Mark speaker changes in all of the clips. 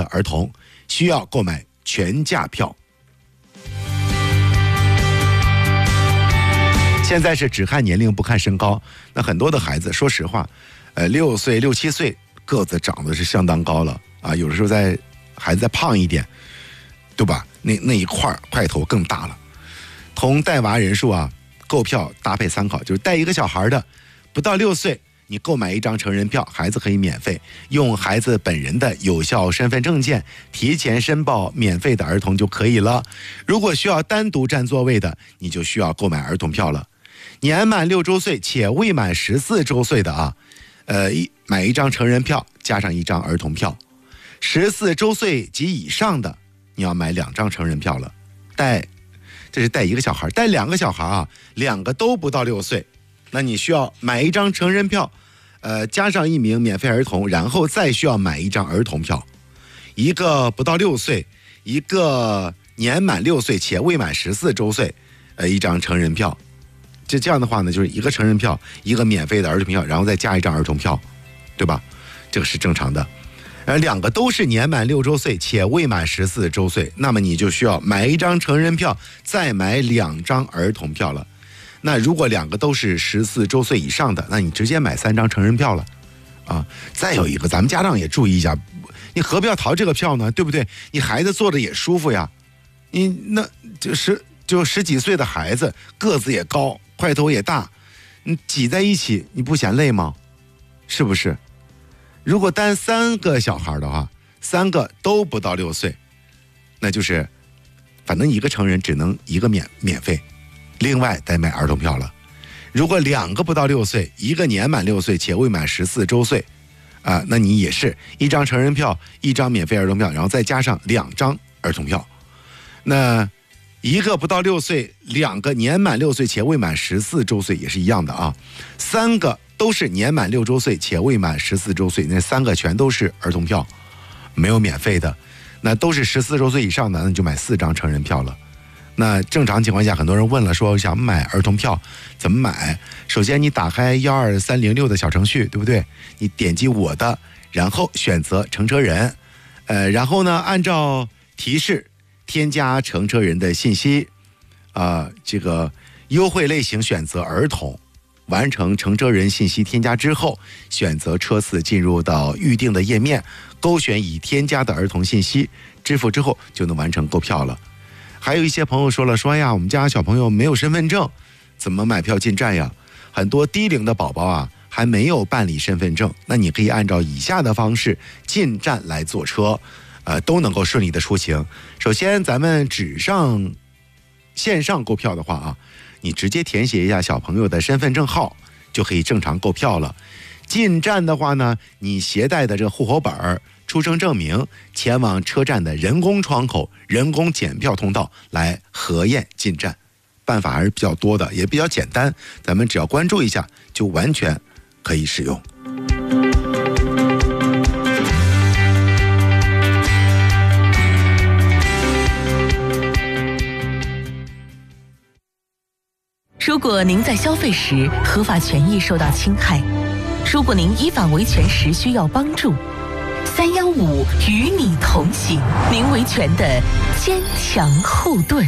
Speaker 1: 儿童，需要购买全价票。现在是只看年龄不看身高，那很多的孩子说实话，6岁6、7岁个子长得是相当高了啊，有的时候孩子再胖一点，对吧？那一块头更大了。同带娃人数啊，购票搭配参考，就是带一个小孩的，不到6岁，你购买一张成人票，孩子可以免费用孩子本人的有效身份证件提前申报免费的儿童就可以了。如果需要单独占座位的，你就需要购买儿童票了。年满6周岁且未满14周岁的啊，买一张成人票加上一张儿童票。14周岁及以上的，你要买2张成人票了。这是带一个小孩，带2个小孩啊，2个都不到6岁，那你需要买一张成人票，加上1名免费儿童，然后再需要买一张儿童票。一个不到6岁，一个年满6岁且未满14周岁，一张成人票。这样的话呢，就是一个成人票，一个免费的儿童票，然后再加一张儿童票，对吧？这个是正常的。2个都是年满6周岁且未满14周岁，那么你就需要买一张成人票，再买2张儿童票了。那如果2个都是14周岁以上的，那你直接买3张成人票了啊。再有一个，咱们家长也注意一下，你何必要淘这个票呢？对不对？你孩子坐着也舒服呀。你那就10几岁的孩子，个子也高，块头也大，你挤在一起，你不嫌累吗？是不是？如果单3个小孩的话，3个都不到6岁，那就是反正一个成人只能一个免费，另外再买儿童票了。如果2个不到6岁，一个年满6岁且未满14周岁啊，那你也是一张成人票，一张免费儿童票，然后再加上2张儿童票。那一个不到6岁，2个年满6岁且未满14周岁也是一样的啊。3个都是年满6周岁且未满14周岁，那3个全都是儿童票，没有免费的。那都是14周岁以上的，那你就买4张成人票了。那正常情况下，很多人问了说想买儿童票怎么买？首先你打开12306的小程序，对不对？你点击我的，然后选择乘车人，然后呢按照提示添加乘车人的信息，这个优惠类型选择儿童，完成乘车人信息添加之后，选择车次进入到预定的页面，勾选已添加的儿童信息，支付之后就能完成购票了。还有一些朋友说呀，我们家小朋友没有身份证，怎么买票进站呀？很多低龄的宝宝啊还没有办理身份证，那你可以按照以下的方式进站来坐车，都能够顺利的出行。首先咱们线上购票的话啊，你直接填写一下小朋友的身份证号就可以正常购票了。进站的话呢，你携带的这个户口本、出生证明，前往车站的人工窗口、人工检票通道来核验进站。办法还是比较多的，也比较简单，咱们只要关注一下就完全可以使用。
Speaker 2: 如果您在消费时合法权益受到侵害，如果您依法维权时需要帮助，315与你同行，您维权的坚强后盾。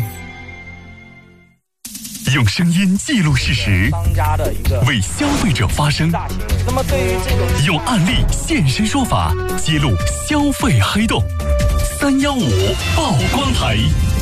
Speaker 3: 用声音记录事实，为消费者发声。
Speaker 4: 那么对于这个，
Speaker 3: 用案例现身说法，揭露消费黑洞。315曝光台。